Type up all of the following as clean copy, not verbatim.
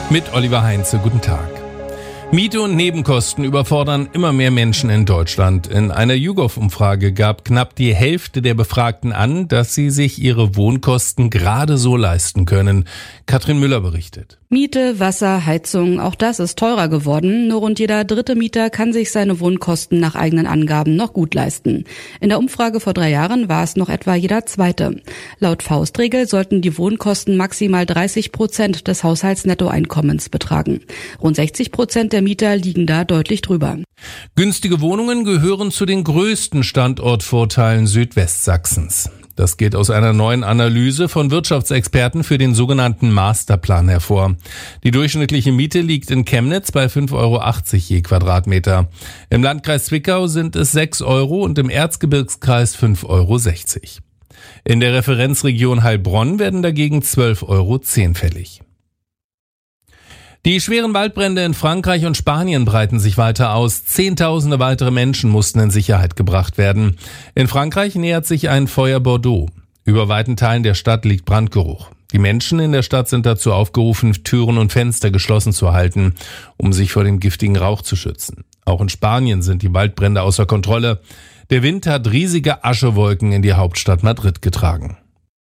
Mit Oliver Heinze, guten Tag. Miete und Nebenkosten überfordern immer mehr Menschen in Deutschland. In einer YouGov-Umfrage gab knapp die Hälfte der Befragten an, dass sie sich ihre Wohnkosten gerade so leisten können. Katrin Müller berichtet. Miete, Wasser, Heizung, auch das ist teurer geworden. Nur rund jeder dritte Mieter kann sich seine Wohnkosten nach eigenen Angaben noch gut leisten. In der Umfrage vor 3 Jahren war es noch etwa jeder zweite. Laut Faustregel sollten die Wohnkosten maximal 30% des Haushaltsnettoeinkommens betragen. Rund 60% der Mieter liegen da deutlich drüber. Günstige Wohnungen gehören zu den größten Standortvorteilen Südwestsachsens. Das geht aus einer neuen Analyse von Wirtschaftsexperten für den sogenannten Masterplan hervor. Die durchschnittliche Miete liegt in Chemnitz bei 5,80 Euro je Quadratmeter. Im Landkreis Zwickau sind es 6 Euro und im Erzgebirgskreis 5,60 Euro. In der Referenzregion Heilbronn werden dagegen 12,10 Euro fällig. Die schweren Waldbrände in Frankreich und Spanien breiten sich weiter aus. Zehntausende weitere Menschen mussten in Sicherheit gebracht werden. In Frankreich nähert sich ein Feuer Bordeaux. Über weiten Teilen der Stadt liegt Brandgeruch. Die Menschen in der Stadt sind dazu aufgerufen, Türen und Fenster geschlossen zu halten, um sich vor dem giftigen Rauch zu schützen. Auch in Spanien sind die Waldbrände außer Kontrolle. Der Wind hat riesige Aschewolken in die Hauptstadt Madrid getragen.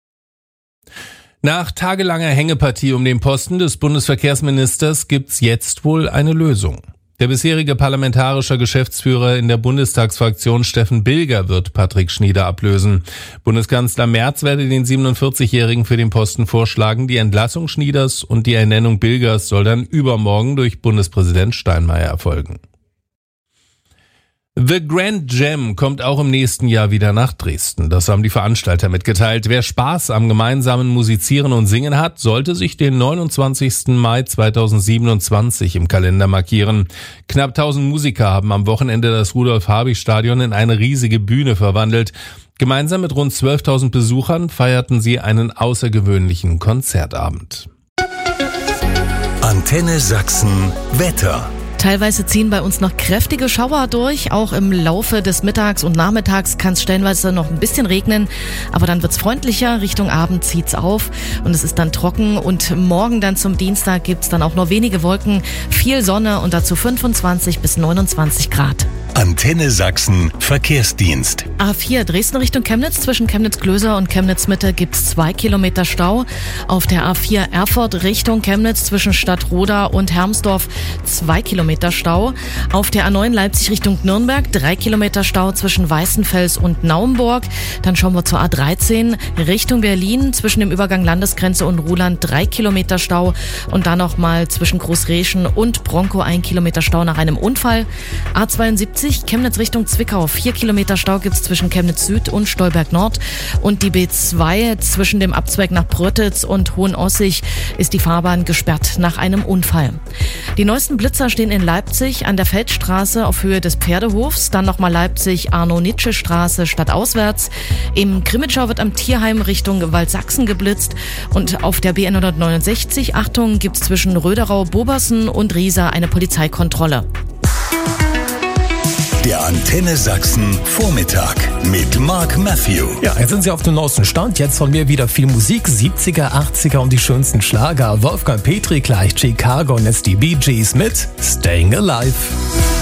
Nach tagelanger Hängepartie um den Posten des Bundesverkehrsministers gibt's jetzt wohl eine Lösung. Der bisherige parlamentarische Geschäftsführer in der Bundestagsfraktion Steffen Bilger wird Patrick Schnieder ablösen. Bundeskanzler Merz werde den 47-Jährigen für den Posten vorschlagen. Die Entlassung Schnieders und die Ernennung Bilgers soll dann übermorgen durch Bundespräsident Steinmeier erfolgen. The Grand Jam kommt auch im nächsten Jahr wieder nach Dresden. Das haben die Veranstalter mitgeteilt. Wer Spaß am gemeinsamen Musizieren und Singen hat, sollte sich den 29. Mai 2027 im Kalender markieren. Knapp 1000 Musiker haben am Wochenende das Rudolf-Habich-Stadion in eine riesige Bühne verwandelt. Gemeinsam mit rund 12.000 Besuchern feierten sie einen außergewöhnlichen Konzertabend. Antenne Sachsen Wetter. Teilweise ziehen bei uns noch kräftige Schauer durch. Auch im Laufe des Mittags und Nachmittags kann es stellenweise noch ein bisschen regnen. Aber dann wird's freundlicher. Richtung Abend zieht's auf und es ist dann trocken. Und morgen dann zum Dienstag gibt's dann auch nur wenige Wolken, viel Sonne und dazu 25 bis 29 Grad. Antenne Sachsen Verkehrsdienst. A4 Dresden Richtung Chemnitz. Zwischen Chemnitz-Klöser und Chemnitz-Mitte gibt's 2 Kilometer Stau. Auf der A4 Erfurt Richtung Chemnitz zwischen Stadtroda und Hermsdorf 2 Kilometer Stau. Auf der A9 Leipzig Richtung Nürnberg 3 Kilometer Stau zwischen Weißenfels und Naumburg. Dann schauen wir zur A13 Richtung Berlin zwischen dem Übergang Landesgrenze und Ruhland 3 Kilometer Stau. Und dann nochmal zwischen Großreschen und Bronkow 1 Kilometer Stau nach einem Unfall. A72 Chemnitz Richtung Zwickau. 4 Kilometer Stau gibt's zwischen Chemnitz Süd und Stolberg Nord. Und die B2 zwischen dem Abzweig nach Prötitz und Hohenossig ist die Fahrbahn gesperrt nach einem Unfall. Die neuesten Blitzer stehen in Leipzig an der Feldstraße auf Höhe des Pferdehofs. Dann nochmal Leipzig Arno-Nitsche-Straße stadtauswärts. Im Krimitschau wird am Tierheim Richtung Waldsachsen geblitzt. Und auf der BN 169, Achtung, gibt's zwischen Röderau, Bobersen und Riesa eine Polizeikontrolle. Der Antenne Sachsen Vormittag mit Mark Matthew. Ja, jetzt sind Sie auf dem neuesten Stand. Jetzt von mir wieder viel Musik, 70er, 80er und die schönsten Schlager. Wolfgang Petri gleich Chicago und jetzt die Bee Gees mit Staying Alive.